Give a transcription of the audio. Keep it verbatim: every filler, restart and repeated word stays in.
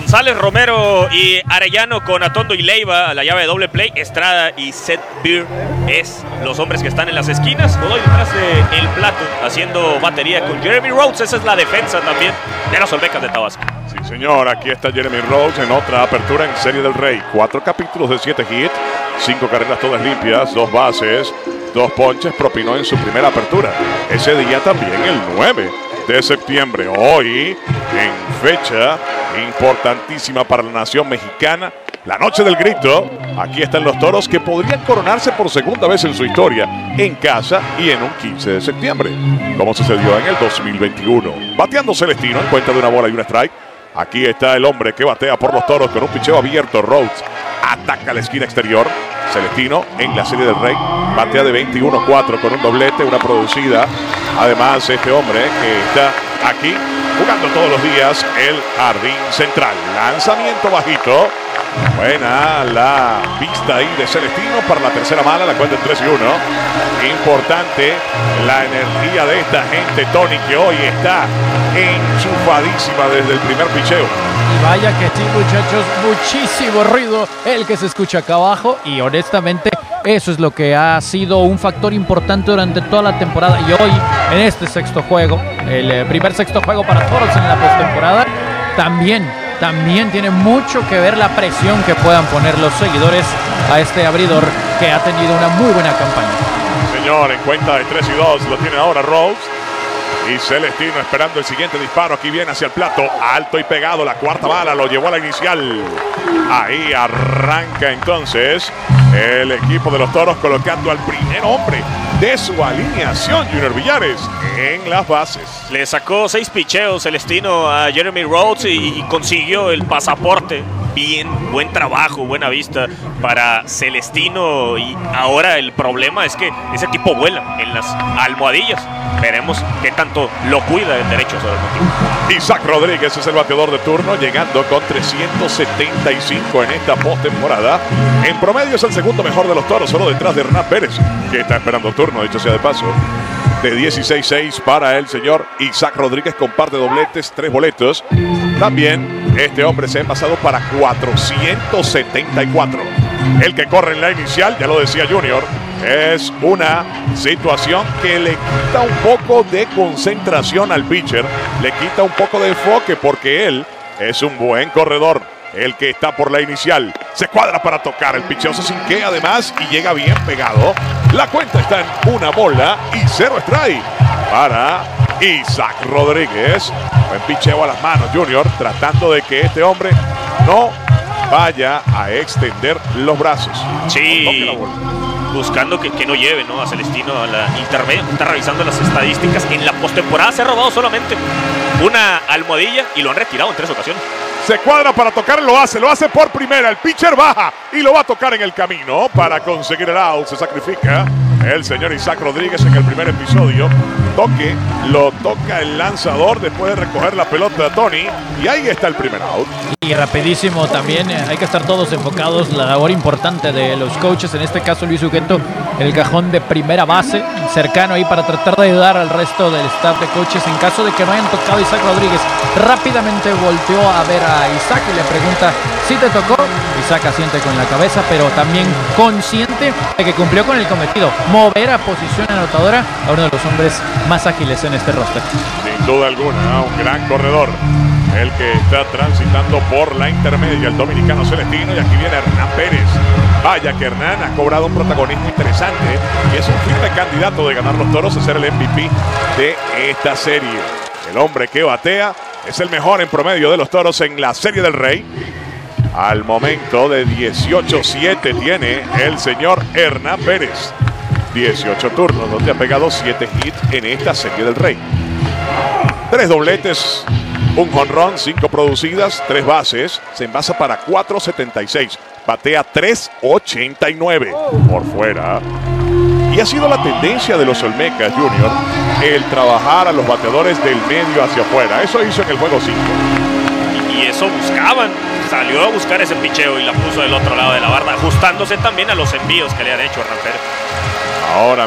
González, Romero y Arellano con Atondo y Leiva, la llave de doble play. Estrada y Seth Beer es los hombres que están en las esquinas. Godoy detrás de el plato haciendo batería con Jeremy Rhodes. Esa es la defensa también de los Olmecas de Tabasco. Sí, señor, aquí está Jeremy Rhodes en otra apertura en Serie del Rey. Cuatro capítulos de siete hits, cinco carreras todas limpias, dos bases, dos ponches, propinó en su primera apertura. Ese día también, el nueve de septiembre. Hoy, en fecha importantísima para la nación mexicana, la noche del grito. Aquí están los Toros que podrían coronarse por segunda vez en su historia, en casa y en un quince de septiembre, como sucedió en el dos mil veintiuno. Bateando Celestino en cuenta de una bola y una strike. Aquí está el hombre que batea por los Toros con un picheo abierto. Rhodes ataca la esquina exterior. Celestino en la Serie del Rey batea de veintiuno cuatro con un doblete, una producida. Además, este hombre que está aquí jugando todos los días el jardín central. Lanzamiento bajito. Buena la pista ahí de Celestino para la tercera mala, la cuenta en tres y uno. Importante la energía de esta gente, Tony, que hoy está enchufadísima desde el primer picheo. Y vaya que sí, muchachos, muchísimo ruido el que se escucha acá abajo, y honestamente eso es lo que ha sido un factor importante durante toda la temporada. Y hoy, en este sexto juego, el primer sexto juego para Toros en la postemporada, también También tiene mucho que ver la presión que puedan poner los seguidores a este abridor que ha tenido una muy buena campaña. Señor, en cuenta de tres y dos lo tiene ahora Rhodes. Y Celestino esperando el siguiente disparo. Aquí viene hacia el plato, alto y pegado. La cuarta bala lo llevó a la inicial. Ahí arranca entonces el equipo de los Toros colocando al primer hombre de su alineación, Junior Villares, en las bases. Le sacó seis picheos Celestino a Jeremy Rhodes y, y consiguió el pasaporte. Bien, buen trabajo, buena vista para Celestino. Y ahora el problema es que ese tipo vuela en las almohadillas. Veremos qué tanto lo cuida el derecho sobre el motivo. Isaac Rodríguez es el bateador de turno, llegando con trescientos setenta y cinco en esta postemporada. En promedio es el segundo mejor de los Toros, solo detrás de Hernán Pérez, que está esperando turno, dicho sea de paso. De dieciséis seis para el señor Isaac Rodríguez con par de dobletes, tres boletos. También este hombre se ha pasado para cuatrocientos setenta y cuatro. El que corre en la inicial, ya lo decía Junior, es una situación que le quita un poco de concentración al pitcher, le quita un poco de enfoque porque él es un buen corredor. El que está por la inicial se cuadra para tocar, el picheo se sinquea además y llega bien pegado. La cuenta está en una bola y cero strike para Isaac Rodríguez. Buen picheo a las manos, Junior, tratando de que este hombre no vaya a extender los brazos. Sí, buscando que, que no lleve, ¿no?, a Celestino a la intermedia. Está revisando las estadísticas. En la postemporada se ha robado solamente una almohadilla y lo han retirado en tres ocasiones. Se cuadra para tocar, lo hace, lo hace por primera. El pitcher baja y lo va a tocar en el camino para conseguir el out. Se sacrifica el señor Isaac Rodríguez en el primer episodio. Toque, lo toca el lanzador después de recoger la pelota de Tony. Y ahí está el primer out. Y rapidísimo también, eh, hay que estar todos enfocados. La labor importante de los coaches, en este caso Luis Ugueto, el cajón de primera base, cercano ahí para tratar de ayudar al resto del staff de coaches en caso de que no hayan tocado a Isaac Rodríguez. Rápidamente volteó a ver a Isaac y le pregunta si te tocó. Isaac asiente con la cabeza, pero también consciente de que cumplió con el cometido, mover a posición anotadora a uno de los hombres más ágiles en este roster. Sin duda alguna, un gran corredor, el que está transitando por la intermedia, el dominicano Celestino. Y aquí viene Hernán Pérez. Vaya que Hernán ha cobrado un protagonismo interesante y es un firme candidato de ganar los Toros a ser el M V P de esta serie. El hombre que batea es el mejor en promedio de los Toros en la Serie del Rey. Al momento de dieciocho siete tiene el señor Hernán Pérez. dieciocho turnos donde ha pegado siete hits en esta Serie del Rey. Tres dobletes, un jonrón, cinco producidas, tres bases. Se envasa para cuatro setenta y seis. Batea tres ochenta y nueve por fuera. Y ha sido la tendencia de los Olmecas, Junior, el trabajar a los bateadores del medio hacia afuera. Eso hizo en el juego cinco. Y, y eso buscaban. Salió a buscar ese picheo y la puso del otro lado de la barda, ajustándose también a los envíos que le han hecho Hernán Pérez. Ahora